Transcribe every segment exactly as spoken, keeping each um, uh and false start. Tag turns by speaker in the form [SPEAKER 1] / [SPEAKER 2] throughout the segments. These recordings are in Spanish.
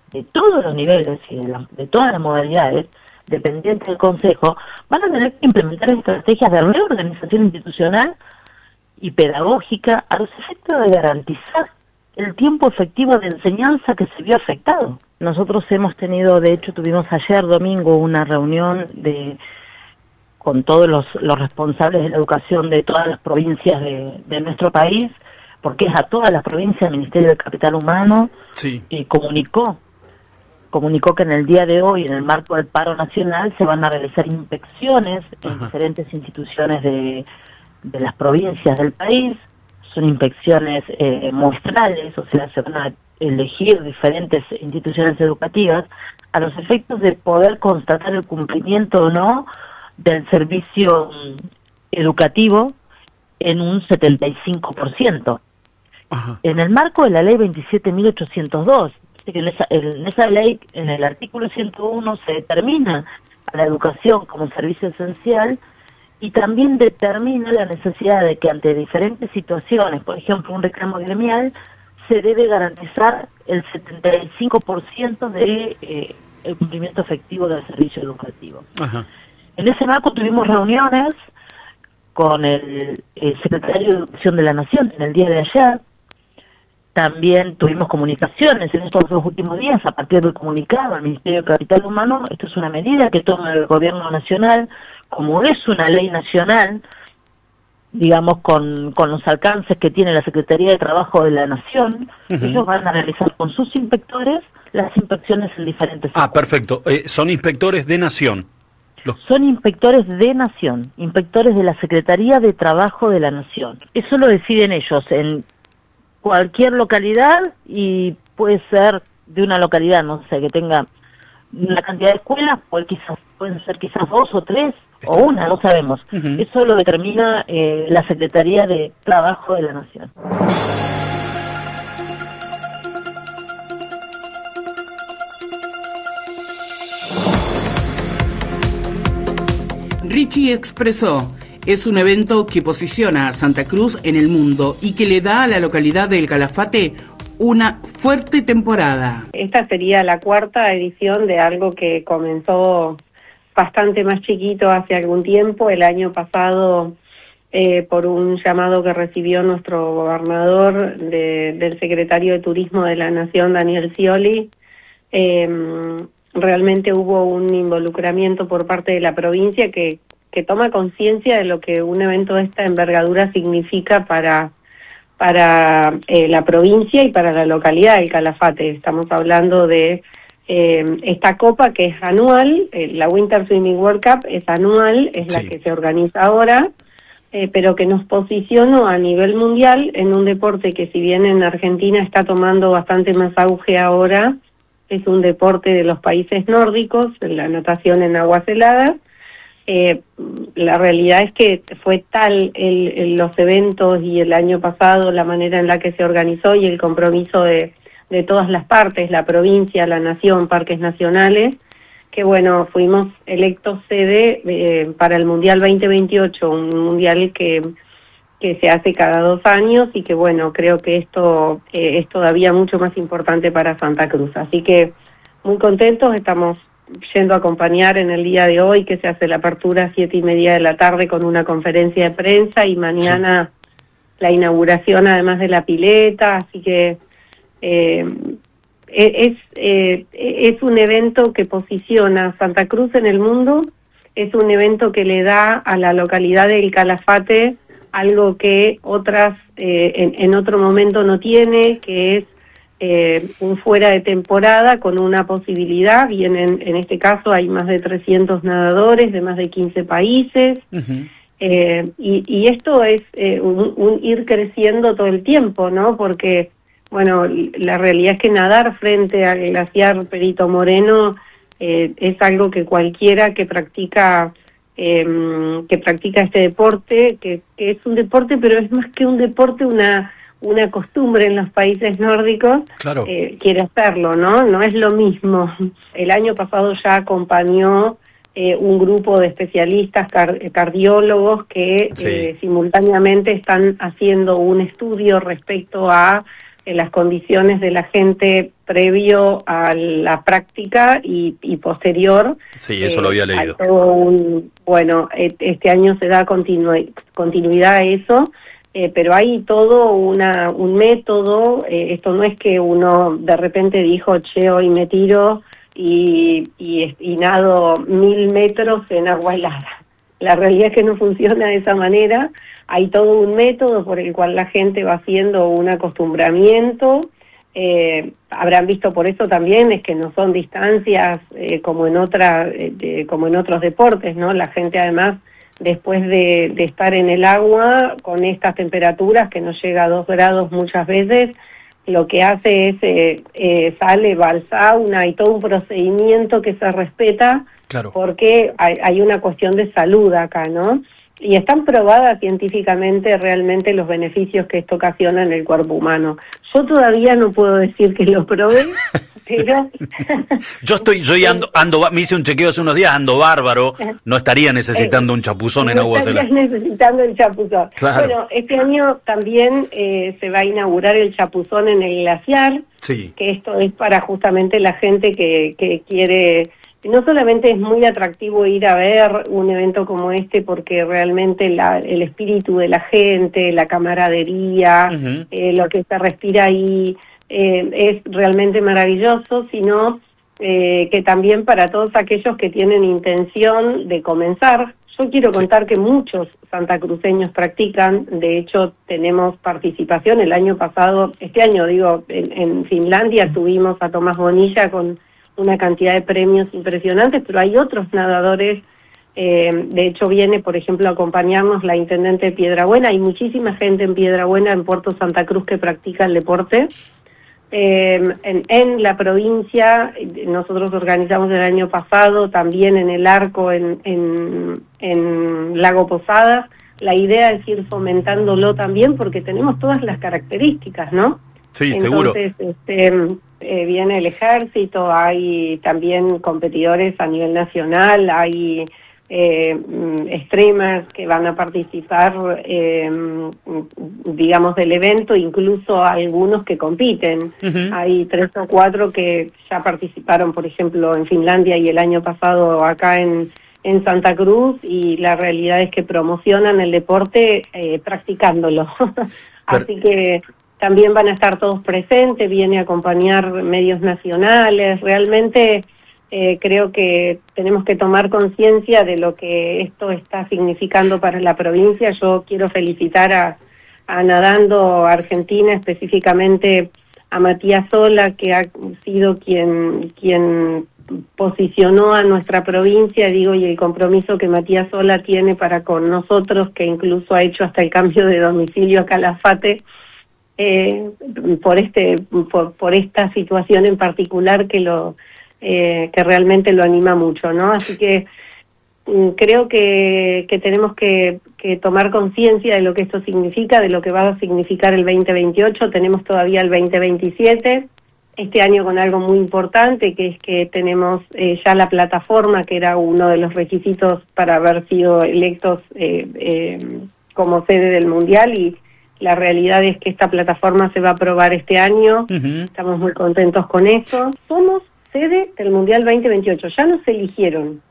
[SPEAKER 1] de todos los niveles y de, la, de todas las modalidades, dependientes del Consejo, van a tener que implementar estrategias de reorganización institucional y pedagógica a los efectos de garantizar el tiempo efectivo de enseñanza que se vio afectado. Nosotros hemos tenido, de hecho tuvimos ayer domingo una reunión de con todos los, los responsables de la educación de todas las provincias de, de nuestro país, porque es a todas las provincias el Ministerio del Capital Humano,
[SPEAKER 2] sí.
[SPEAKER 1] y comunicó comunicó que en el día de hoy, en el marco del paro nacional, se van a realizar inspecciones en Ajá. diferentes instituciones de, de las provincias del país. Son inspecciones eh, muestrales, o sea, se van a elegir diferentes instituciones educativas a los efectos de poder constatar el cumplimiento o no del servicio educativo en un setenta y cinco por ciento. Ajá. En el marco de la ley veintisiete mil ochocientos dos, que en esa, en esa ley, en el artículo ciento uno, se determina a la educación como servicio esencial y también determina la necesidad de que ante diferentes situaciones, por ejemplo un reclamo gremial, se debe garantizar el setenta y cinco por ciento de eh, el cumplimiento efectivo del servicio educativo. Ajá. En ese marco tuvimos reuniones con el, el secretario de Educación de la Nación en el día de ayer. También tuvimos comunicaciones en estos dos últimos días a partir del comunicado al Ministerio de Capital Humano. Esto es una medida que toma el Gobierno Nacional, como es una ley nacional, digamos, con, con los alcances que tiene la Secretaría de Trabajo de la Nación. Uh-huh. Ellos van a realizar con sus inspectores las inspecciones en diferentes...
[SPEAKER 2] Ah, perfecto. Eh, son inspectores de Nación.
[SPEAKER 1] Los... Son inspectores de Nación, inspectores de la Secretaría de Trabajo de la Nación. Eso lo deciden ellos en cualquier localidad y puede ser de una localidad, no sé, que tenga una cantidad de escuelas, pues quizás pueden ser quizás dos o tres o una, no sabemos. Uh-huh. Eso lo determina eh, la Secretaría de Trabajo de la Nación.
[SPEAKER 3] Richie expresó: es un evento que posiciona a Santa Cruz en el mundo y que le da a la localidad del Calafate una fuerte temporada.
[SPEAKER 4] Esta sería la cuarta edición de algo que comenzó bastante más chiquito hace algún tiempo. El año pasado, eh, por un llamado que recibió nuestro gobernador de, del secretario de Turismo de la Nación, Daniel Scioli, eh, realmente hubo un involucramiento por parte de la provincia que, que toma conciencia de lo que un evento de esta envergadura significa para, para eh, la provincia y para la localidad del Calafate. Estamos hablando de eh, esta copa que es anual, eh, la Winter Swimming World Cup es anual, es la sí. que se organiza ahora, eh, pero que nos posicionó a nivel mundial en un deporte que, si bien en Argentina está tomando bastante más auge ahora, es un deporte de los países nórdicos, la natación en aguas heladas. Eh, la realidad es que fue tal el, el, los eventos y el año pasado la manera en la que se organizó y el compromiso de, de todas las partes, la provincia, la nación, parques nacionales, que bueno, fuimos electos sede eh, para el Mundial veinte veintiocho, un mundial que... que se hace cada dos años y que bueno, creo que esto eh, es todavía mucho más importante para Santa Cruz. Así que muy contentos, estamos yendo a acompañar en el día de hoy, que se hace la apertura a siete y media de la tarde con una conferencia de prensa y mañana sí. la inauguración además de la pileta, así que eh, es, eh, es un evento que posiciona a Santa Cruz en el mundo, es un evento que le da a la localidad del Calafate algo que otras eh, en, en otro momento no tiene, que es eh, un fuera de temporada con una posibilidad. Bien, en, en este caso hay más de trescientos nadadores de más de quince países, uh-huh. eh, y, y esto es eh, un, un ir creciendo todo el tiempo, ¿no? Porque, bueno, la realidad es que nadar frente al glaciar Perito Moreno eh, es algo que cualquiera que practica Eh, que practica este deporte, que, que es un deporte, pero es más que un deporte, una una costumbre en los países nórdicos,
[SPEAKER 2] claro.
[SPEAKER 4] eh, quiere hacerlo, ¿no? No es lo mismo. El año pasado ya acompañó eh, un grupo de especialistas car cardiólogos que sí. eh, simultáneamente están haciendo un estudio respecto a eh, las condiciones de la gente previo a la práctica y, y posterior.
[SPEAKER 2] Sí, eso eh, lo había leído.
[SPEAKER 4] Todo un, bueno, este año se da continu, continuidad a eso, eh, pero hay todo una, un método. Eh, esto no es que uno de repente dijo, che, hoy me tiro y, y, y nado mil metros en agua helada. La realidad es que no funciona de esa manera. Hay todo un método por el cual la gente va haciendo un acostumbramiento. Eh, habrán visto por eso también es que no son distancias eh, como en otra, eh, de, como en otros deportes, ¿no? La gente además después de, de estar en el agua con estas temperaturas que no llega a dos grados muchas veces, lo que hace es eh, eh, sale, va al sauna y todo un procedimiento que se respeta. Claro. Porque hay, hay una cuestión de salud acá, ¿no? Y están probadas científicamente realmente los beneficios que esto ocasiona en el cuerpo humano. Yo todavía no puedo decir que lo probé, pero...
[SPEAKER 2] yo estoy, yo ando, ando, me hice un chequeo hace unos días, ando bárbaro, no estaría necesitando un chapuzón
[SPEAKER 4] no
[SPEAKER 2] en agua helada.
[SPEAKER 4] No estarías necesitando el chapuzón.
[SPEAKER 2] Claro.
[SPEAKER 4] Bueno, este año también eh, se va a inaugurar el chapuzón en el glaciar,
[SPEAKER 2] sí.
[SPEAKER 4] Que esto es para justamente la gente que, que quiere... No solamente es muy atractivo ir a ver un evento como este porque realmente la, el espíritu de la gente, la camaradería, uh-huh. eh, lo que se respira ahí eh, es realmente maravilloso, sino eh, que también para todos aquellos que tienen intención de comenzar. Yo quiero contar que muchos santacruceños practican, de hecho tenemos participación el año pasado, este año digo, en, en Finlandia tuvimos a Tomás Bonilla con una cantidad de premios impresionantes, pero hay otros nadadores, eh, de hecho viene, por ejemplo, a acompañarnos la intendente de Piedrabuena, hay muchísima gente en Piedrabuena, en Puerto Santa Cruz, que practica el deporte. Eh, en, en la provincia, nosotros organizamos el año pasado, también en el Arco, en, en, en Lago Posadas, la idea es ir fomentándolo también, porque tenemos todas las características, ¿no?
[SPEAKER 2] Sí, seguro.
[SPEAKER 4] Entonces, este, eh, viene el ejército, hay también competidores a nivel nacional, hay eh, extremas que van a participar, eh, digamos, del evento, incluso algunos que compiten. Uh-huh. Hay tres o cuatro que ya participaron, por ejemplo, en Finlandia y el año pasado acá en, en Santa Cruz, y la realidad es que promocionan el deporte eh, practicándolo. Así que... También van a estar todos presentes, viene a acompañar medios nacionales. Realmente eh, creo que tenemos que tomar conciencia de lo que esto está significando para la provincia. Yo quiero felicitar a, a Nadando Argentina, específicamente a Matías Sola, que ha sido quien, quien posicionó a nuestra provincia, digo, y el compromiso que Matías Sola tiene para con nosotros, que incluso ha hecho hasta el cambio de domicilio a Calafate, Eh, por este por, por esta situación en particular que lo eh, que realmente lo anima mucho, ¿no? Así que mm, creo que, que tenemos que, que tomar conciencia de lo que esto significa, de lo que va a significar el veinte veintiocho. Tenemos todavía el veinte veintisiete, este año con algo muy importante, que es que tenemos eh, ya la plataforma, que era uno de los requisitos para haber sido electos eh, eh, como sede del Mundial, y la realidad es que esta plataforma se va a aprobar este año. Uh-huh. Estamos muy contentos con eso. Somos sede del Mundial veinte veintiocho, ya nos eligieron.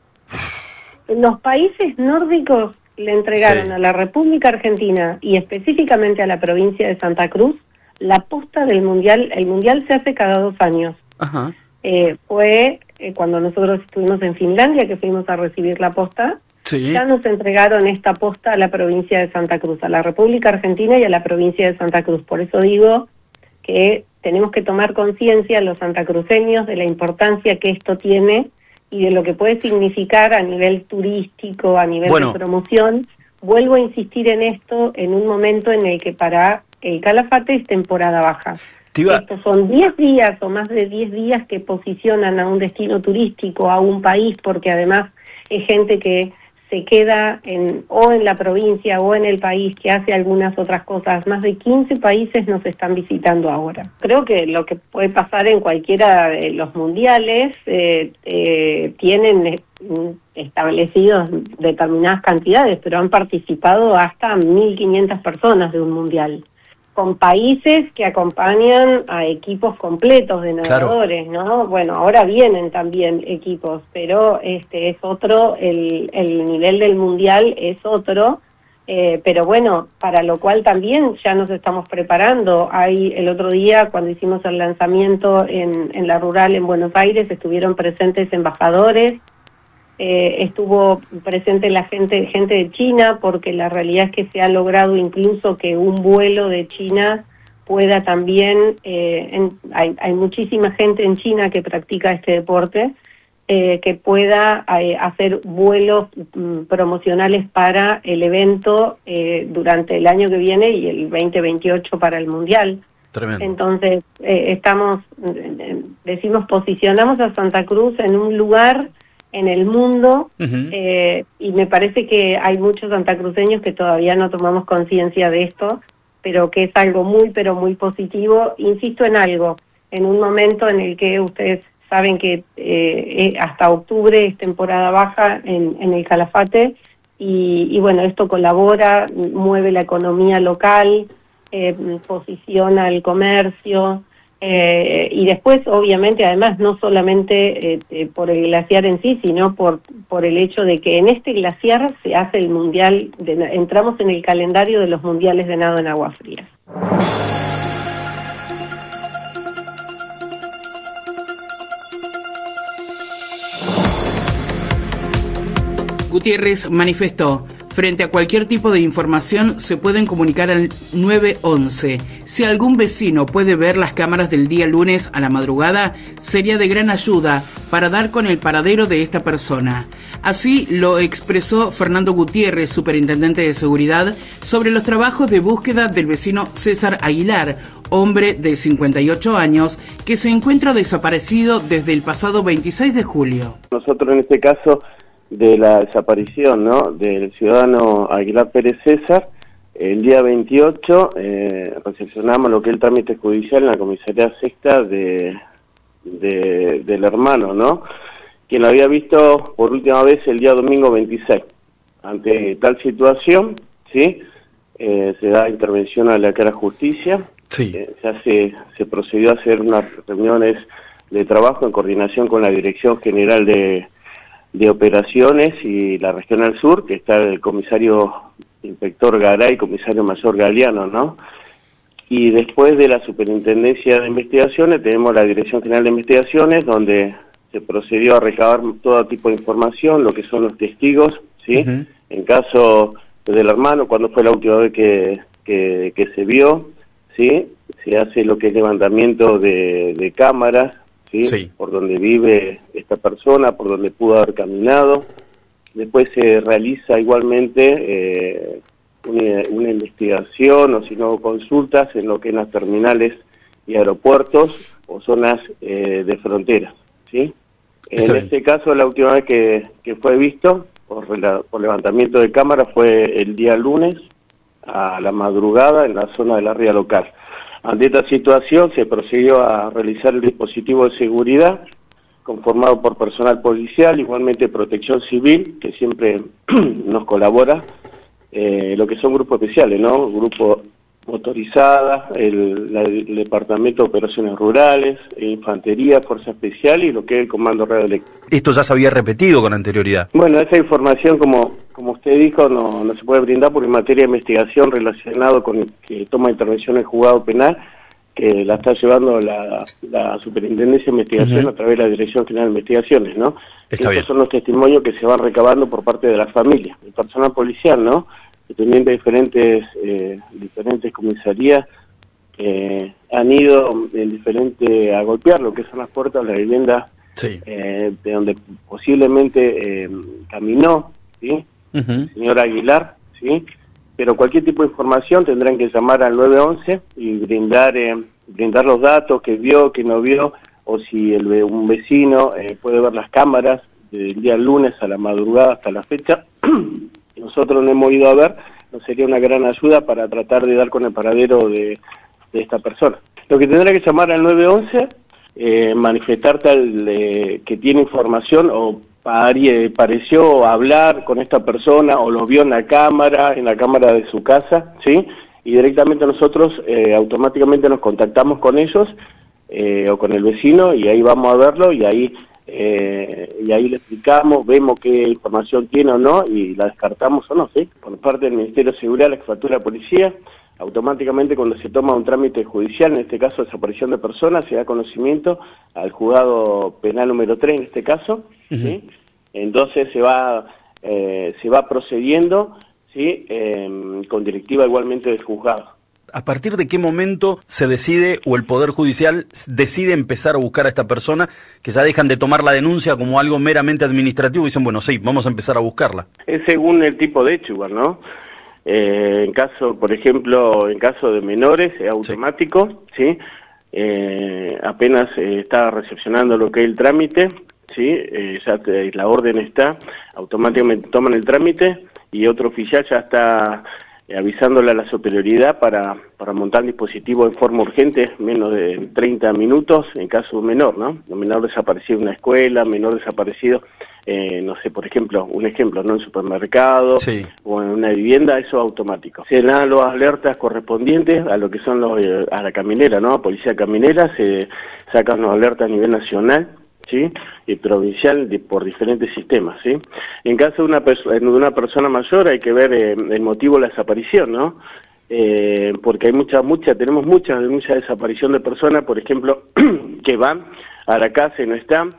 [SPEAKER 4] Los países nórdicos le entregaron sí. a la República Argentina y específicamente a la provincia de Santa Cruz la posta del Mundial. El Mundial se hace cada dos años. Uh-huh. Eh, fue eh, cuando nosotros estuvimos en Finlandia, que fuimos a recibir la posta. Sí. Ya nos entregaron esta posta a la provincia de Santa Cruz, a la República Argentina y a la provincia de Santa Cruz. Por eso digo que tenemos que tomar conciencia los santacruceños de la importancia que esto tiene y de lo que puede significar a nivel turístico, a nivel bueno. de promoción. Vuelvo a insistir en esto en un momento en el que para el Calafate es temporada baja. Iba... Estos son diez días o más de diez días que posicionan a un destino turístico, a un país, porque además es gente que se queda en o en la provincia o en el país, que hace algunas otras cosas. Más de quince países nos están visitando ahora. Creo que lo que puede pasar en cualquiera de los mundiales, eh, eh, tienen eh, establecidos determinadas cantidades, pero han participado hasta mil quinientas personas de un mundial. con países que acompañan a equipos completos de nadadores, claro. ¿no? Bueno, ahora vienen también equipos, pero este es otro, el, el nivel del mundial es otro, eh, pero bueno, para lo cual también ya nos estamos preparando. Hay el otro día, cuando hicimos el lanzamiento en, en la rural en Buenos Aires, estuvieron presentes embajadores, Eh, estuvo presente la gente, gente de China, porque la realidad es que se ha logrado incluso que un vuelo de China pueda también, eh, en, hay, hay muchísima gente en China que practica este deporte, eh, que pueda eh, hacer vuelos mm, promocionales para el evento eh, durante el año que viene y el veinte veintiocho para el Mundial.
[SPEAKER 2] Tremendo.
[SPEAKER 4] Entonces, eh, estamos, eh, decimos, posicionamos a Santa Cruz en un lugar en el mundo, uh-huh. eh, y me parece que hay muchos santacruceños que todavía no tomamos conciencia de esto, pero que es algo muy, pero muy positivo. Insisto en algo, en un momento en el que ustedes saben que eh, hasta octubre es temporada baja en, en el Calafate, y, y bueno, esto colabora, mueve la economía local, eh, posiciona el comercio, Eh, y después, obviamente, además, no solamente eh, eh, por el glaciar en sí, sino por por el hecho de que en este glaciar se hace el mundial, de, entramos en el calendario de los mundiales de nado en agua fría.
[SPEAKER 3] Gutiérrez manifestó: frente a cualquier tipo de información se pueden comunicar al nueve once. Si algún vecino puede ver las cámaras del día lunes a la madrugada, sería de gran ayuda para dar con el paradero de esta persona. Así lo expresó Fernando Gutiérrez, superintendente de seguridad, sobre los trabajos de búsqueda del vecino César Aguilar, hombre de cincuenta y ocho años, que se encuentra desaparecido desde el pasado veintiséis de julio.
[SPEAKER 5] Nosotros en este caso, de la desaparición, ¿no?, del ciudadano Aguilar Pérez César, el día veintiocho eh, recepcionamos lo que es el trámite judicial en la comisaría sexta de, de del hermano, ¿no?, quien lo había visto por última vez el día domingo veintiséis. Ante tal situación, sí, eh, se da intervención a la cara justicia,
[SPEAKER 2] sí.
[SPEAKER 5] eh, se hace, se procedió a hacer unas reuniones de trabajo en coordinación con la Dirección General de de Operaciones y la Regional Sur, que está el comisario inspector Garay, comisario mayor Galeano, ¿no? Y después de la Superintendencia de Investigaciones tenemos la Dirección General de Investigaciones, donde se procedió a recabar todo tipo de información, lo que son los testigos, ¿sí? Uh-huh. En caso del hermano, cuando fue la última vez que, que, que se vio, ¿sí? Se hace lo que es levantamiento de, de cámaras, ¿sí? Sí. Por donde vive esta persona, por donde pudo haber caminado. Después se realiza igualmente eh, una, una investigación o si no consultas en lo que es las terminales y aeropuertos o zonas eh, de frontera, ¿sí? En
[SPEAKER 2] Está
[SPEAKER 5] este bien. caso, la última vez que, que fue visto por, la, por levantamiento de cámara fue el día lunes a la madrugada en la zona de la ría local. Ante esta situación se procedió a realizar el dispositivo de seguridad conformado por personal policial, igualmente protección civil, que siempre nos colabora, eh, lo que son grupos especiales, ¿no? Grupo motorizada, el, la, el Departamento de Operaciones Rurales, Infantería, Fuerza Especial y lo que es el Comando Radioeléctrico.
[SPEAKER 2] ¿Esto ya se había repetido con anterioridad?
[SPEAKER 5] Bueno, esa información, como como usted dijo, no, no se puede brindar porque en materia de investigación relacionado con el que toma intervención en juzgado penal, que la está llevando la, la Superintendencia de Investigación uh-huh. a través de la Dirección General de Investigaciones, ¿no?
[SPEAKER 2] Está bien.
[SPEAKER 5] Estos son los testimonios que se van recabando por parte de la familia, el personal policial, ¿no? Dependiente de diferentes, eh, diferentes comisarías, eh, han ido en diferente a golpear lo que son las puertas de la vivienda, sí. eh, de donde posiblemente eh, caminó, ¿sí? Uh-huh. Señor Aguilar, ¿sí? Pero cualquier tipo de información tendrán que llamar al nueve once y brindar eh, brindar los datos que vio, que no vio, o si el, un vecino eh, puede ver las cámaras del día lunes a la madrugada hasta la fecha. Nosotros no hemos ido a ver, nos sería una gran ayuda para tratar de dar con el paradero de, de esta persona. Lo que tendrá que llamar al nueve once, eh, manifestar tal eh, que tiene información o pare, pareció hablar con esta persona o lo vio en la cámara, en la cámara de su casa, ¿sí? y directamente nosotros eh, automáticamente nos contactamos con ellos eh, o con el vecino y ahí vamos a verlo y ahí eh, y ahí le explicamos, vemos qué información tiene o no y la descartamos o no, ¿sí? Por parte del Ministerio de Seguridad, la Jefatura de Policía, automáticamente cuando se toma un trámite judicial, en este caso desaparición de personas, se da conocimiento al juzgado penal número tres en este caso, uh-huh. ¿sí? Entonces se va eh, se va procediendo, ¿sí? Eh, con directiva igualmente del juzgado.
[SPEAKER 2] ¿A partir de qué momento se decide o el Poder Judicial decide empezar a buscar a esta persona, que ya dejan de tomar la denuncia como algo meramente administrativo y dicen, bueno, sí, vamos a empezar a buscarla? Es
[SPEAKER 5] según el tipo de hecho igual, ¿no? Eh, en caso, por ejemplo, en caso de menores, es automático, ¿sí? ¿sí? Eh, apenas eh, está recepcionando lo que es el trámite, ¿sí? Eh, ya te, la orden está, automáticamente toman el trámite y otro oficial ya está avisándole a la superioridad para, para montar el dispositivo en forma urgente, menos de treinta minutos, en caso de un menor, ¿no? Un menor desaparecido en una escuela, menor desaparecido, eh, no sé, por ejemplo, un ejemplo, ¿no? En un supermercado, sí. O en una vivienda, eso es automático. Se dan las alertas correspondientes a lo que son los, eh, a la caminera, ¿no? A Policía Caminera, se sacan las alertas a nivel nacional, ¿sí? Y provincial de, por diferentes sistemas, ¿sí? En caso de una, de una persona mayor hay que ver eh, el motivo de la desaparición, ¿no? Eh, porque hay mucha, mucha, tenemos mucha, mucha desaparición de personas, por ejemplo, que van a la casa y no están.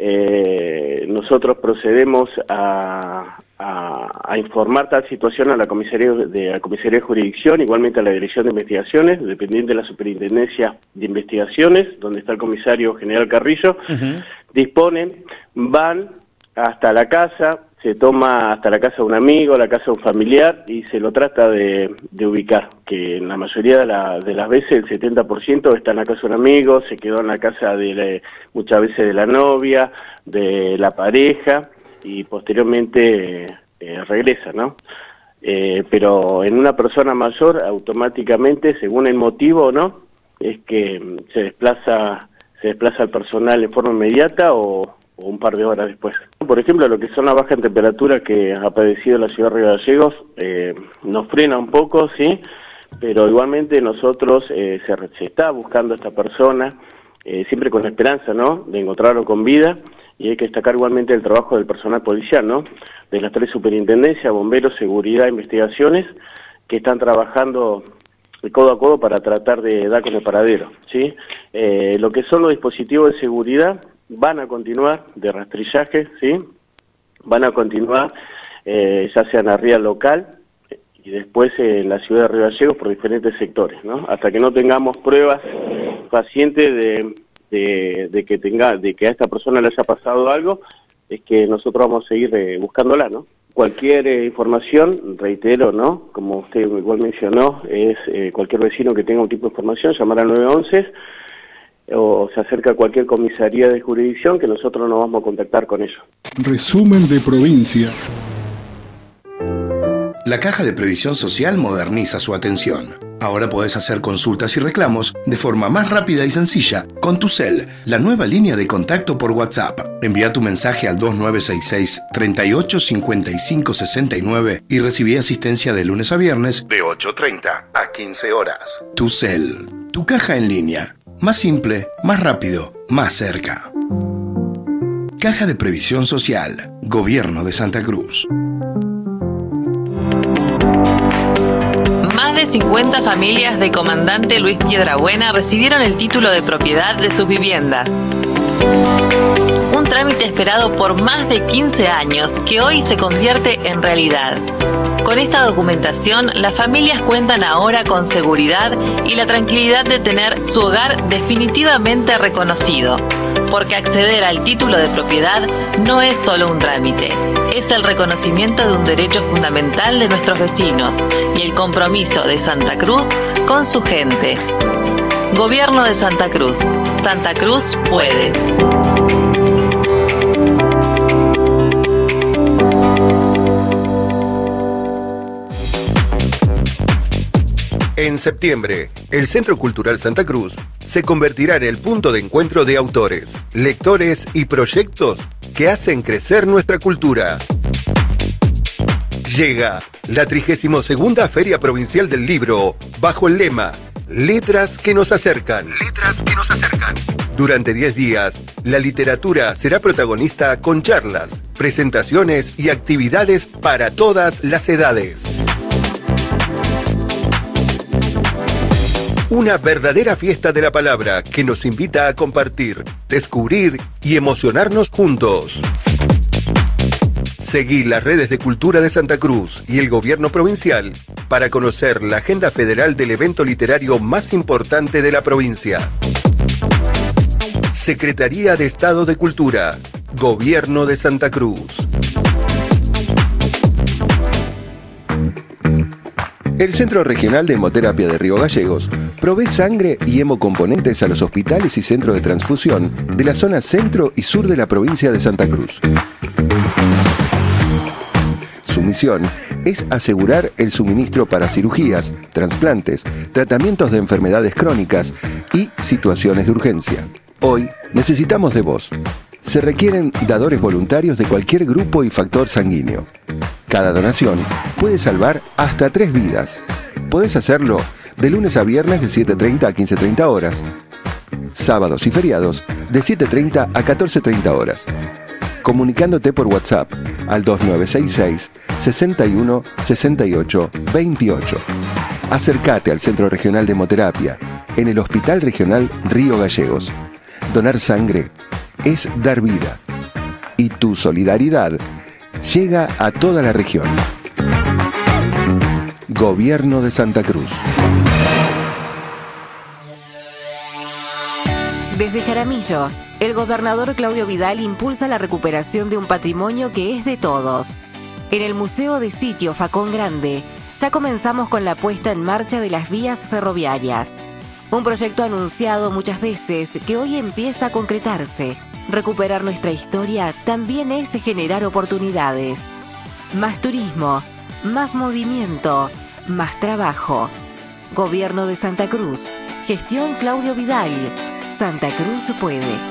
[SPEAKER 5] Eh, nosotros procedemos a, a, a informar tal situación a la comisaría de la comisaría de jurisdicción, igualmente a la Dirección de Investigaciones, dependiente de la Superintendencia de Investigaciones, donde está el comisario general Carrillo. Uh-huh. Disponen, van hasta la casa, se toma hasta la casa de un amigo, la casa de un familiar y se lo trata de, de ubicar, que en la mayoría de, la, de las veces el setenta por ciento está en la casa de un amigo, se quedó en la casa de la, muchas veces de la novia, de la pareja y posteriormente eh, regresa, ¿no? Eh, pero en una persona mayor automáticamente, según el motivo, ¿no? Es que se desplaza se desplaza el personal en forma inmediata o, o un par de horas después. Por ejemplo, lo que son las bajas temperaturas que ha padecido la ciudad de Río Gallegos, eh, nos frena un poco, sí, pero igualmente nosotros eh, se, se está buscando a esta persona, eh, siempre con la esperanza, ¿no?, de encontrarlo con vida, y hay que destacar igualmente el trabajo del personal policial, ¿no?, de las tres superintendencias, bomberos, seguridad, investigaciones, que están trabajando de codo a codo para tratar de dar con el paradero, ¿sí? Eh, lo que son los dispositivos de seguridad van a continuar de rastrillaje, ¿sí? Van a continuar, eh, ya sea en la ría local y después en la ciudad de Río Gallegos por diferentes sectores, ¿no? Hasta que no tengamos pruebas fehacientes de, de, de que tenga, de que a esta persona le haya pasado algo, es que nosotros vamos a seguir eh, buscándola, ¿no? Cualquier eh, información, reitero, ¿no?, como usted igual mencionó, es eh, cualquier vecino que tenga un tipo de información, llamar al nueve once o se acerca a cualquier comisaría de jurisdicción que nosotros nos vamos a contactar con ellos.
[SPEAKER 6] Resumen de provincia.
[SPEAKER 7] La Caja de Previsión Social moderniza su atención. Ahora podés hacer consultas y reclamos de forma más rápida y sencilla con TuCel, la nueva línea de contacto por WhatsApp. Envía tu mensaje al dos nueve seis seis, treinta y ocho, cincuenta y cinco, sesenta y nueve y recibí asistencia de lunes a viernes de ocho treinta a quince horas. TuCel, tu caja en línea. Más simple, más rápido, más cerca. Caja de Previsión Social, Gobierno de Santa Cruz.
[SPEAKER 8] Más de cincuenta familias de Comandante Luis Piedrabuena recibieron el título de propiedad de sus viviendas. Un trámite esperado por más de quince años que hoy se convierte en realidad. Con esta documentación, las familias cuentan ahora con seguridad y la tranquilidad de tener su hogar definitivamente reconocido, porque acceder al título de propiedad no es solo un trámite, es el reconocimiento de un derecho fundamental de nuestros vecinos y el compromiso de Santa Cruz con su gente. Gobierno de Santa Cruz. Santa Cruz puede.
[SPEAKER 9] En septiembre, el Centro Cultural Santa Cruz se convertirá en el punto de encuentro de autores, lectores y proyectos que hacen crecer nuestra cultura. Llega la trigésima segunda Feria Provincial del Libro, bajo el lema Letras que nos acercan. Letras que nos acercan. Durante diez días, la literatura será protagonista con charlas, presentaciones y actividades para todas las edades. Una verdadera fiesta de la palabra que nos invita a compartir, descubrir y emocionarnos juntos. Seguí las redes de Cultura de Santa Cruz y el Gobierno Provincial para conocer la agenda federal del evento literario más importante de la provincia. Secretaría de Estado de Cultura, Gobierno de Santa Cruz.
[SPEAKER 10] El Centro Regional de Hemoterapia de Río Gallegos provee sangre y hemocomponentes a los hospitales y centros de transfusión de la zona centro y sur de la provincia de Santa Cruz. Su misión es asegurar el suministro para cirugías, trasplantes, tratamientos de enfermedades crónicas y situaciones de urgencia. Hoy necesitamos de vos. Se requieren dadores voluntarios de cualquier grupo y factor sanguíneo. Cada donación puede salvar hasta tres vidas. Podés hacerlo de lunes a viernes de siete treinta a quince treinta horas. Sábados y feriados de siete treinta a catorce treinta horas. Comunicándote por WhatsApp al dos nueve seis seis, seis uno, seis ocho, dos ocho. Acércate al Centro Regional de Hemoterapia en el Hospital Regional Río Gallegos. Donar sangre es dar vida. Y tu solidaridad llega a toda la región. Gobierno de Santa Cruz.
[SPEAKER 11] Desde Jaramillo, el gobernador Claudio Vidal impulsa la recuperación de un patrimonio que es de todos. En el Museo de Sitio Facón Grande, ya comenzamos con la puesta en marcha de las vías ferroviarias. Un proyecto anunciado muchas veces que hoy empieza a concretarse. Recuperar nuestra historia también es generar oportunidades. Más turismo, más movimiento, más trabajo. Gobierno de Santa Cruz. Gestión Claudio Vidal. Santa Cruz puede.